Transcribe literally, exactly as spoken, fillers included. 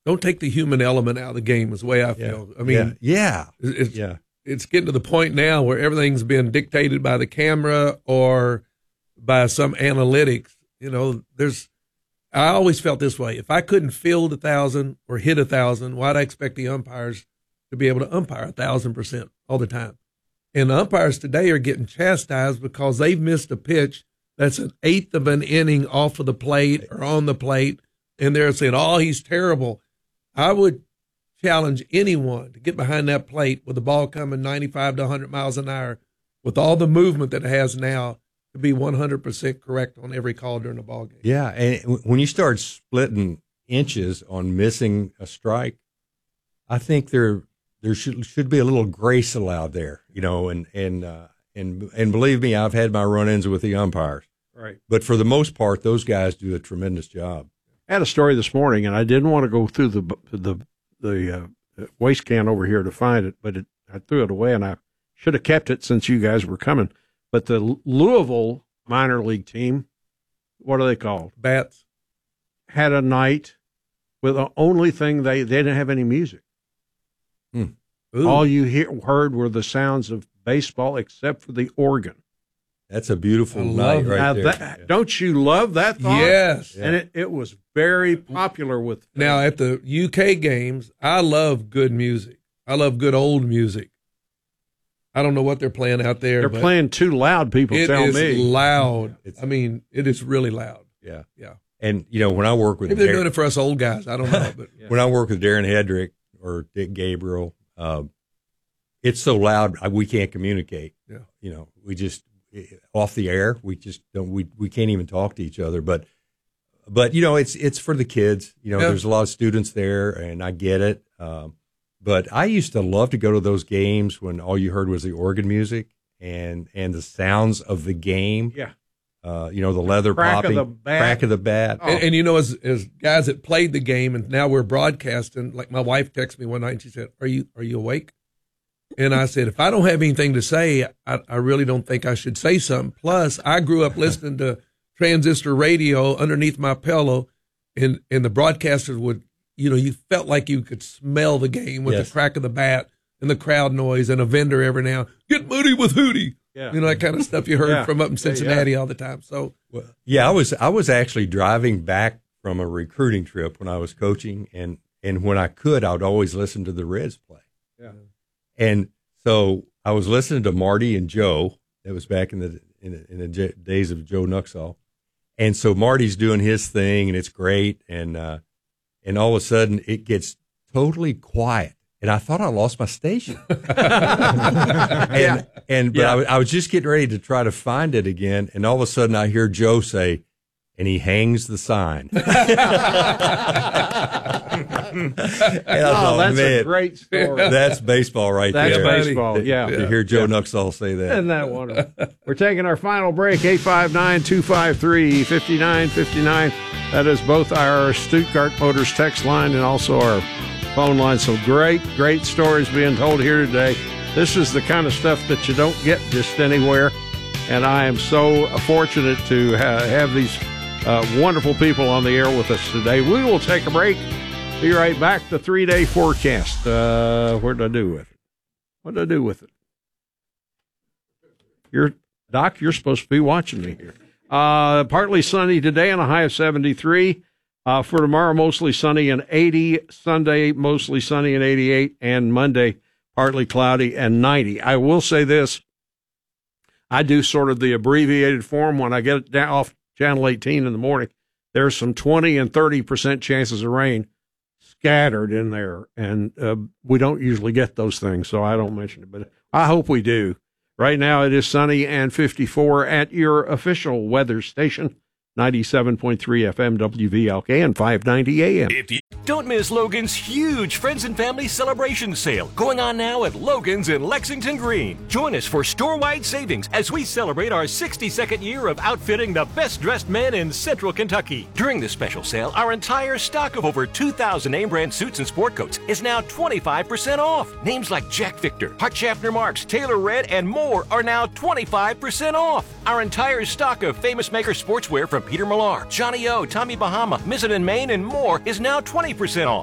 don't take the human element out of the game is the way I Yeah. feel. I mean, yeah, yeah. it's, yeah. it's getting to the point now where everything's been dictated by the camera or by some analytics. You know, there's, I always felt this way. If I couldn't field a thousand or hit a thousand, why'd I expect the umpires to be able to umpire a thousand percent all the time? And the umpires today are getting chastised because they've missed a pitch that's an eighth of an inning off of the plate or on the plate, and they're saying, oh, he's terrible. I would challenge anyone to get behind that plate with the ball coming ninety-five to one hundred miles an hour with all the movement that it has now to be one hundred percent correct on every call during the ball game. Yeah, and when you start splitting inches on missing a strike, I think there there should should be a little grace allowed there, you know, and and uh, and and believe me, I've had my run-ins with the umpires. Right. But for the most part, those guys do a tremendous job. I had a story this morning, and I didn't want to go through the the the uh, waste can over here to find it, but it, I threw it away, and I should have kept it since you guys were coming. But the Louisville minor league team, what are they called? Bats. Had a night with the only thing they, they didn't have any music. Hmm. All you hear, heard were the sounds of baseball except for the organ. That's a beautiful I night love right now there. that, Yeah. Don't you love that thought? Yes. And it, it was very popular with. Now, at the U K games, I love good music. I love good old music. I don't know what they're playing out there. They're but playing too loud, people it tell is me. loud. It's- I mean, it is really loud. Yeah. Yeah. And, you know, when I work with Maybe they're Darren- doing it for us old guys. I don't know. But when I work with Darren Hedrick or Dick Gabriel, uh, it's so loud I- we can't communicate. Yeah. You know, we just off the air, we just don't. We we can't even talk to each other. But but you know, it's it's for the kids. You know, Yeah. there's a lot of students there, and I get it. Um, but I used to love to go to those games when all you heard was the organ music and and the sounds of the game. Yeah. Uh, you know, the leather Crack of popping, the bat. crack of the bat. Oh. and, and you know, as as guys that played the game, and now we're broadcasting. Like my wife texted me one night and she said, "Are you are you awake?" And I said, if I don't have anything to say, I, I really don't think I should say something. Plus, I grew up listening to transistor radio underneath my pillow, and, and the broadcasters would, you know, you felt like you could smell the game with Yes. the crack of the bat and the crowd noise and a vendor every now, get muddy with Hootie. Yeah. You know, that kind of stuff you heard Yeah. from up in Yeah, yeah. Cincinnati all the time. So, Well, yeah, I was I was actually driving back from a recruiting trip when I was coaching, and and when I could, I would always listen to the Reds play. Yeah. And so I was listening to Marty and Joe. That was back in the in the, in the j- days of Joe Nuxall. And so Marty's doing his thing, and it's great. And uh, and all of a sudden, it gets totally quiet. And I thought I lost my station. and and but Yeah. I, was- I was just getting ready to try to find it again, and all of a sudden I hear Joe say, "And he hangs the sign." And I Oh, thought, that's man, a great story. that's baseball right That's there. baseball, yeah. To hear Joe Nuxall say that. Isn't that wonderful? We're taking our final break, eight five nine, two five three, five nine five nine. That is both our Stuttgart Motors text line and also our phone line. So great, great stories being told here today. This is the kind of stuff that you don't get just anywhere. And I am so fortunate to ha- have these uh, wonderful people on the air with us today. We will take a break. Be right back. The three-day forecast. Uh, what did I do with it? What did I do with it? You're, Doc, you're supposed to be watching me here. Uh, partly sunny today and a high of seventy-three. Uh, for tomorrow, mostly sunny and eighty. Sunday, mostly sunny and eighty-eight. And Monday, partly cloudy and ninety. I will say this. I do sort of the abbreviated form when I get down off Channel eighteen in the morning. There's some twenty and thirty percent chances of rain scattered in there, and uh, we don't usually get those things, so I don't mention it, but I hope we do. Right now it is sunny and fifty-four at your official weather station, ninety-seven point three F M W V L K and five ninety A M. If you don't miss Logan's huge Friends and Family Celebration Sale going on now at Logan's in Lexington Green. Join us for store-wide savings as we celebrate our sixty-second year of outfitting the best-dressed men in Central Kentucky. During this special sale, our entire stock of over two thousand name-brand suits and sport coats is now twenty-five percent off. Names like Jack Victor, Hart Schaffner Marks, Taylor Red, and more are now twenty-five percent off. Our entire stock of Famous Maker sportswear from Peter Millar, Johnny O, Tommy Bahama, Mizzen and Maine, and more is now twenty percent off.